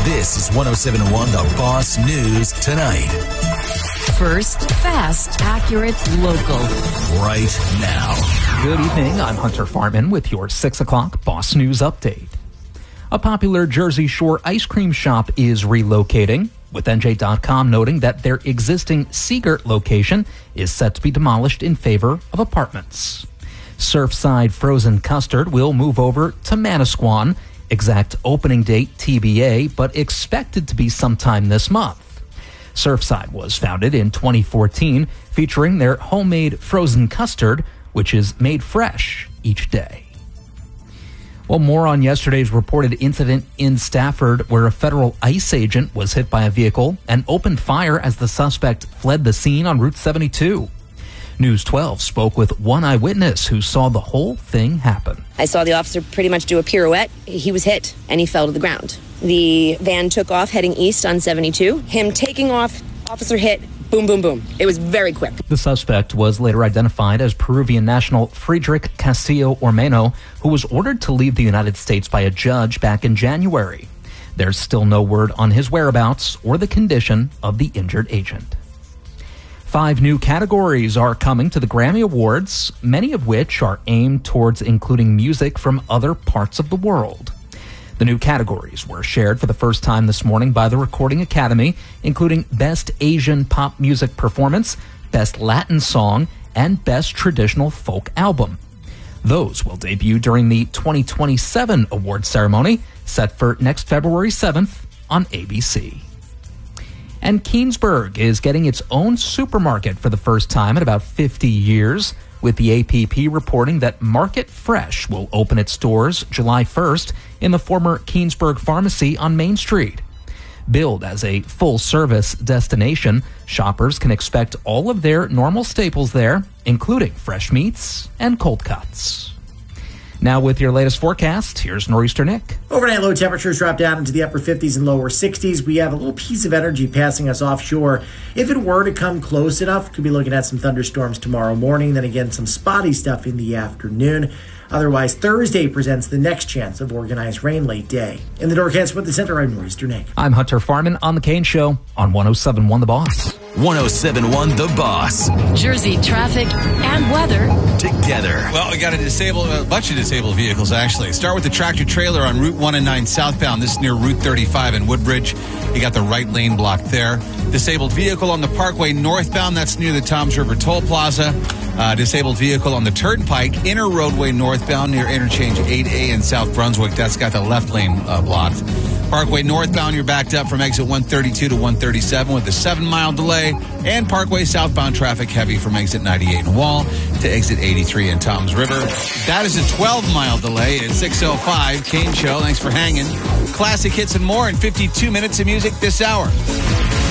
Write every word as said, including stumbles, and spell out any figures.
This is one oh seven point one The Boss News Tonight. First, fast, accurate, local. Right now. Good evening. I'm Hunter Farman with your six o'clock Boss News Update. A popular Jersey Shore ice cream shop is relocating, with N J dot com noting that their existing Seagirt location is set to be demolished in favor of apartments. Surfside Frozen Custard will move over to Manasquan. Exact opening date T B A, but expected to be sometime this month. Surfside was founded in twenty fourteen, featuring their homemade frozen custard, which is made fresh each day. Well, more on yesterday's reported incident in Stafford, where a federal ICE agent was hit by a vehicle and opened fire as the suspect fled the scene on Route seventy-two. News twelve spoke with one eyewitness who saw the whole thing happen. I saw the officer pretty much do a pirouette. He was hit and he fell to the ground. The van took off heading east on seventy-two. Him taking off, officer hit, boom, boom, boom. It was very quick. The suspect was later identified as Peruvian national Friedrich Castillo Ormeno, who was ordered to leave the United States by a judge back in January. There's still no word on his whereabouts or the condition of the injured agent. Five new categories are coming to the Grammy Awards, many of which are aimed towards including music from other parts of the world. The new categories were shared for the first time this morning by the Recording Academy, including Best Asian Pop Music Performance, Best Latin Song, and Best Traditional Folk Album. Those will debut during the twenty twenty-seven award ceremony, set for next February seventh on A B C. And Keensburg is getting its own supermarket for the first time in about fifty years, with the A P P reporting that Market Fresh will open its doors July first in the former Keensburg Pharmacy on Main Street. Billed as a full-service destination, shoppers can expect all of their normal staples there, including fresh meats and cold cuts. Now with your latest forecast, here's Nor'easter Nick. Overnight low temperatures drop down into the upper fifties and lower sixties. We have a little piece of energy passing us offshore. If it were to come close enough, could be looking at some thunderstorms tomorrow morning, then again some spotty stuff in the afternoon. Otherwise, Thursday presents the next chance of organized rain late day. In the Norcast with the Center, I'm Nor'easter Nick. I'm Hunter Farman on The Kane Show on one oh seven point one The Boss. one oh seven point one The Boss. Jersey traffic and weather Together. Well, we got a disabled, a bunch of disabled vehicles, actually. Start with the tractor trailer on Route one and nine southbound. This is near Route thirty-five in Woodbridge. You got the right lane blocked there. Disabled vehicle on the Parkway northbound. That's near the Toms River Toll Plaza. Uh, disabled vehicle on the Turnpike, inner roadway northbound near interchange eight A in South Brunswick. That's got the left lane uh, blocked. Parkway northbound, you're backed up from exit one thirty-two to one thirty-seven with a seven-mile delay. And Parkway southbound traffic heavy from exit ninety-eight in Wall to exit eighty-three in Toms River. That is a twelve-mile delay at six oh five. Kane Show, thanks for hanging. Classic hits and more in fifty-two minutes of music this hour.